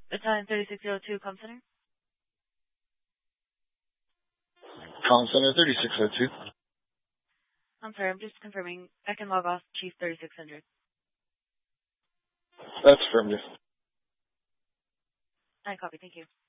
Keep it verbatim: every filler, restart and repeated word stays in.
Battalion thirty-six oh two, Com Center. Com Center thirty-six oh two. I'm sorry, I'm just confirming. I can log off Chief thirty-six hundred. That's affirmative. I copy, thank you.